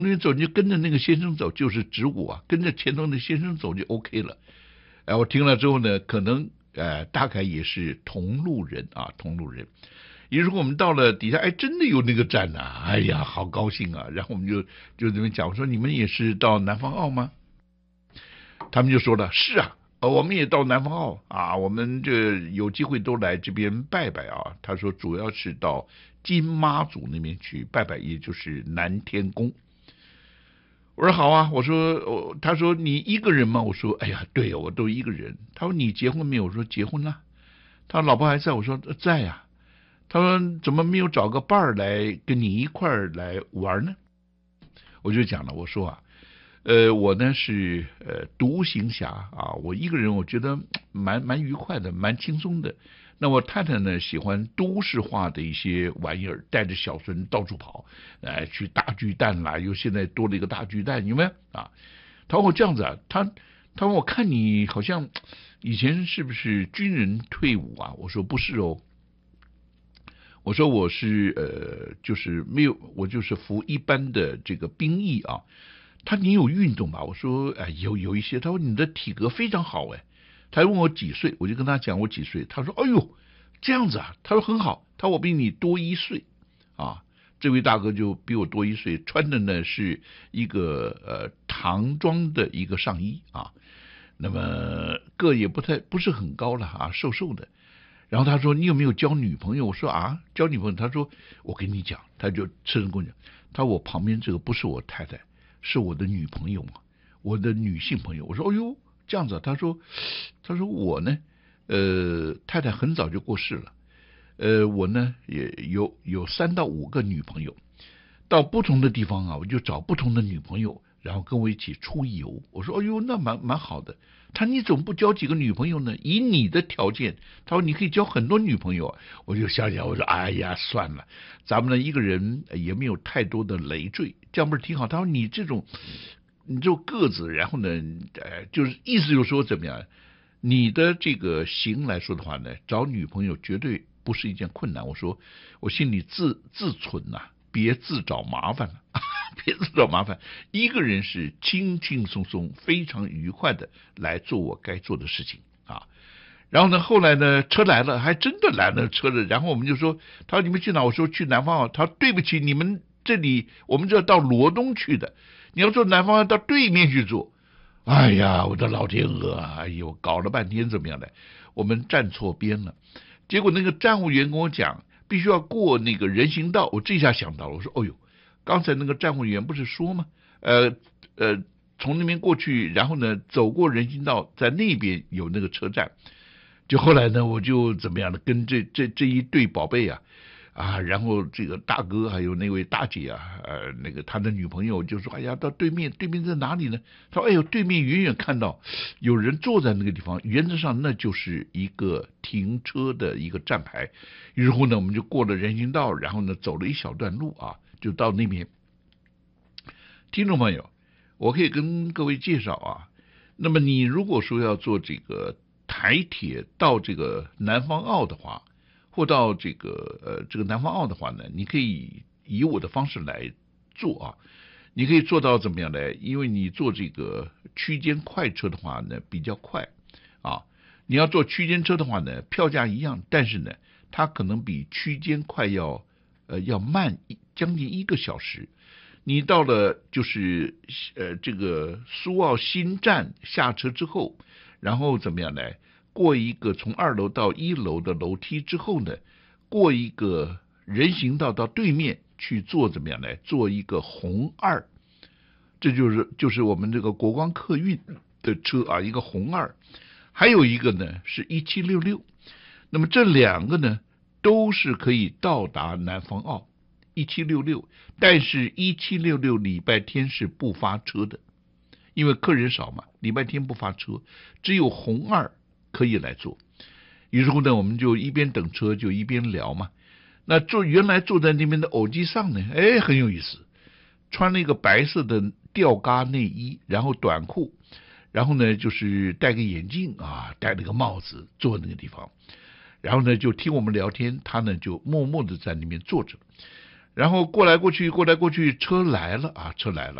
那走你就跟着那个先生走，就是指我啊，跟着前头的先生走就 OK 了。我听了之后呢，可能大概也是同路人啊，同路人。于是乎我们到了底下，哎，真的有那个站呐、哎呀，好高兴啊！然后我们就这么讲，我说你们也是到南方澳吗？他们就说了，是啊，我们也到南方澳啊，我们这有机会都来这边拜拜啊。他说主要是到金妈祖那边去拜拜，也就是南天宫。我说好啊，我说他说你一个人吗？我说哎呀，对呀，我都一个人。他说你结婚没有？我说结婚了。他说老婆还在？我说在呀。他说怎么没有找个伴儿来跟你一块儿来玩呢？我就讲了，我说啊，我呢是独行侠啊，我一个人我觉得蛮愉快的，蛮轻松的。那我太太呢喜欢都市化的一些玩意儿，带着小孙到处跑，去大巨蛋啦，又现在多了一个大巨蛋，有没有啊？他说我这样子啊，他说我看你好像以前是不是军人退伍啊？我说不是哦，我说我是就是没有，我就是服一般的这个兵役啊。他你有运动吧？我说有一些。他说你的体格非常好哎。他问我几岁，我就跟他讲我几岁。他说哎呦这样子啊，他说很好，他说我比你多1岁啊。这位大哥就比我多1岁，穿的呢是一个唐装的一个上衣啊。那么个也不是很高了啊，瘦瘦的。然后他说你有没有交女朋友？我说啊，交女朋友。他说我跟你讲，他就吃跟我讲，他说我旁边这个不是我太太，是我的女朋友嘛，我的女性朋友。我说哎呦这样子啊。他说我呢太太很早就过世了，我呢也有3到5个女朋友，到不同的地方啊，我就找不同的女朋友，然后跟我一起出游。我说哎呦那蛮好的。他说你怎么不交几个女朋友呢？以你的条件，他说你可以交很多女朋友啊。我就想想，我说哎呀算了，咱们呢一个人也没有太多的累赘，这样不是挺好？他说你这种个子，然后呢就是意思就是说怎么样，你的这个型来说的话呢，找女朋友绝对不是一件困难。我说我心里自忖呐、别自找麻烦了。别自找麻烦，一个人是轻轻松松、非常愉快的来做我该做的事情啊。然后呢，后来呢，车来了，还真的来了车了。然后我们就说，他说你们去哪？我说去南方澳。他说对不起，你们这里我们这要到罗东去的，你要坐南方澳到对面去坐。哎呀，我的老天鹅啊！哎呦，搞了半天怎么样的？我们站错边了。结果那个站务员跟我讲，必须要过那个人行道。我这下想到了，我说，哦呦，刚才那个站务员不是说吗？呃从那边过去，然后呢，走过人行道，在那边有那个车站。就后来呢，我就怎么样呢？跟这一对宝贝啊，然后这个大哥还有那位大姐啊，那个他的女朋友就说：“哎呀，到对面，对面在哪里呢？”他说：“哎呦，对面远远看到有人坐在那个地方，原则上那就是一个停车的一个站牌。”于是乎呢，我们就过了人行道，然后呢，走了一小段路啊，就到那边。听众朋友，我可以跟各位介绍啊，那么你如果说要做这个台铁到这个南方澳的话，或到这个南方澳的话呢，你可以以我的方式来做啊。你可以做到怎么样呢？因为你坐这个区间快车的话呢，比较快啊。你要坐区间车的话呢，票价一样，但是呢，它可能比区间快要慢将近1个小时。你到了就是这个苏澳新站下车之后，然后怎么样呢？过一个从2楼到1楼的楼梯之后呢，过一个人行道到对面去坐怎么样呢？坐一个红2，这就是我们这个国光客运的车啊，一个红2，还有一个呢是1766。那么这2个呢都是可以到达南方澳。1766，但是1766礼拜天是不发车的，因为客人少嘛，礼拜天不发车，只有红2可以来坐。于是乎呢，我们就一边等车就一边聊嘛。那原来坐在那边的偶机上呢，哎，很有意思，穿了一个白色的吊嘎内衣，然后短裤，然后呢就是戴个眼镜啊，戴了个帽子，坐那个地方，然后呢就听我们聊天，他呢就默默的在那边坐着。 然后过来过去，车来了啊，车来了，